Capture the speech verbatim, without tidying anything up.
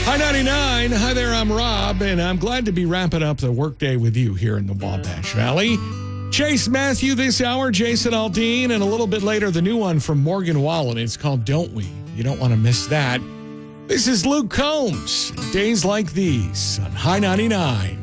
Hi ninety-nine. Hi there, I'm Rob, and I'm glad to be wrapping up the workday with you here in the Wabash Valley. Chase Matthew this hour, Jason Aldean, and a little bit later, the new one from Morgan Wallen. It's called Don't We? You don't want to miss that. This is Luke Combs. Days like these on High ninety-nine.